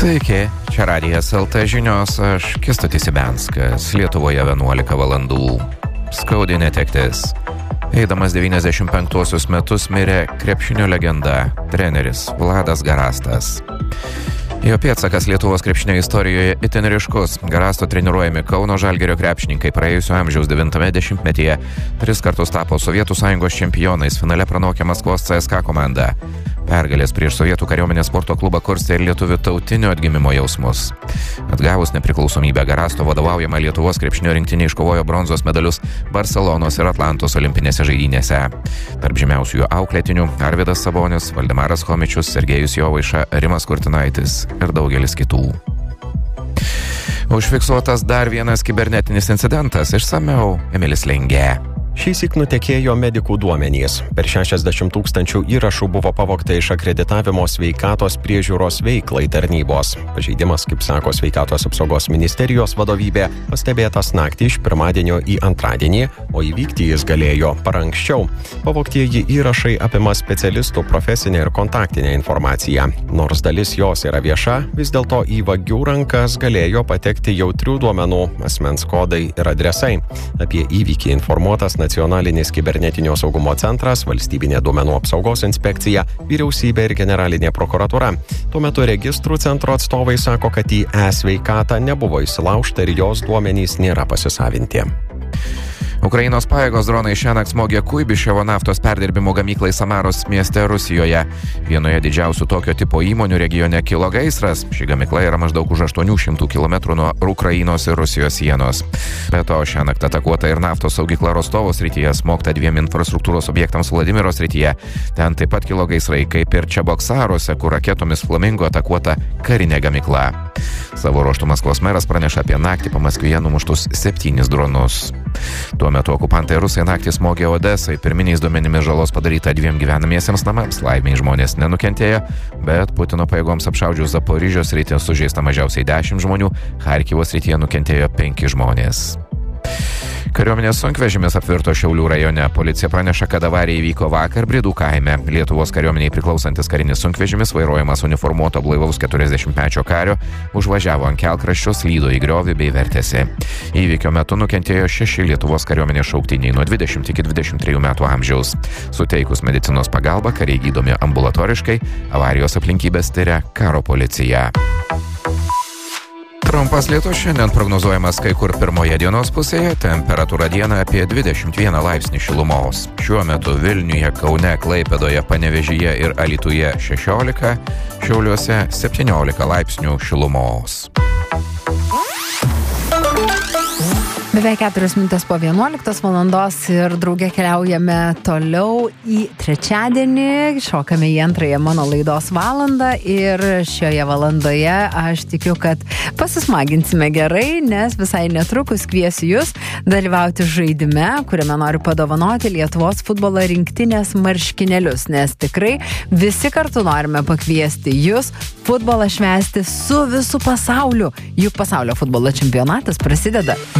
Sveiki, čia Radijas LT žinios, aš Kęstutis Ibenskas, Lietuvoje 11 valandų. Skaudi netektis. Eidamas 95 metus mirė krepšinio legenda, treneris Vladas Garastas. Jo pėdsakas Lietuvos krepšinio istorijoje itin ryškus. Garasto treniruojami Kauno Žalgirio krepšininkai praėjusio amžiaus 90-metyje 3 kartus tapo Sovietų Sąjungos čempionais, finale pranokė Maskvos CSKA komandą. Pergalės prieš Sovietų kariuomenės sporto klubą kurstė ir lietuvių tautinio atgimimo jausmus. Atgavus nepriklausomybę, Garasto vadovaujama Lietuvos krepšinio rinktinė iškovojo bronzos medalius Barselonos ir Atlantos olimpinėse žaidynėse. Tarp žymiausiųjų auklėtinių Arvydas Sabonis, Valdemaras Chomičius, Sergejus Jovaiša, Rimas Kurtinaitis ir daugelis kitų. Užfiksuotas dar vienas kibernetinis incidentas, išsamiau Emilis Lengė. Šįsyk nutekėjo medikų duomenys. Per 60 000 įrašų buvo pavogta iš akreditavimo sveikatos priežiūros veiklai tarnybos. Pažeidimas, kaip sako Sveikatos apsaugos ministerijos vadovybė, pastebėtas naktį iš pirmadienio į antradienį, o įvykti jis galėjo anksčiau. Pavogtieji įrašai apima specialistų profesinę ir kontaktinę informaciją. Nors dalis jos yra vieša, vis dėlto į vagių rankas galėjo patekti jautrių duomenų, asmens kodai ir adresai. Apie įvykį informuotas Nacionalinis kibernetinio saugumo centras, Valstybinė duomenų apsaugos inspekcija, vyriausybė ir generalinė prokuratūra. Tuo metu registrų centro atstovai sako, kad į e-sveikatą nebuvo įsilaužta ir jos duomenys nėra pasisavinti. Ukrainos pajėgos dronai šiąnakt smogė Kuibyševo naftos perdirbimo gamyklai Samaros mieste Rusijoje. Vienoje didžiausių tokio tipo įmonių regione kilo gaisras. Ši gamykla yra maždaug už 800 km nuo Ukrainos ir Rusijos sienos. Be to, šiąnakt atakuota ir naftos saugykla Rostovo srityje, smogta 2 infrastruktūros objektams Vladimiro srityje. Ten taip pat kilo gaisrai, kaip ir Čeboksaruose, kur raketomis Flamingo atakuota karinė gamykla. Savo ruožtu Maskvos meras praneša apie naktį Pamaskvyje numuštus 7 dronus. Tuo metu okupantai rusai naktį smogė Odesai. Pirminiais duomenimis žalos padaryta 2 gyvenamiesiems namams. Laimiai žmonės nenukentėjo, bet Putino pajėgoms apšaudžius Zaporižės sritį sužeista mažiausiai 10 žmonių, Charkivo srityje nukentėjo 5 žmonės. Kariuomenės sunkvežimis apvirto Šiaulių rajone. Policija praneša, kad avarija įvyko vakar Bridų kaime. Lietuvos kariuomeniai priklausantis karinis sunkvežimis, vairuojamas uniformuoto blaivaus 40-mečio kario, užvažiavo ant kelkraščio, slydo į griovį bei vertėsi. Įvykio metu nukentėjo 6 Lietuvos kariuomenės šauktiniai nuo 20 iki 23 metų amžiaus. Suteikus medicinos pagalbą, kariai gydomi ambulatoriškai, avarijos aplinkybės tiria karo policija. Trumpas lietus šiandien prognozuojamas kai kur pirmoje dienos pusėje, temperatūra dieną apie 21 laipsnį šilumos. Šiuo metu Vilniuje, Kaune, Klaipėdoje, Panevėžyje ir Alytuje 16, Šiauliuose 17 laipsnių šilumos. Beveik 4 minutės po 11 valandos ir drauge keliaujame toliau į trečiadienį, šokame į antrąją mano laidos valandą ir šioje valandoje aš tikiu, kad pasismaginsime gerai, nes visai netrukus kviesiu jūs dalyvauti žaidime, kuriame noriu padovanoti Lietuvos futbolo rinktinės marškinėlius, nes tikrai visi kartu norime pakviesti jūs futbolą švęsti su visu pasauliu, juk pasaulio futbolo čempionatas prasideda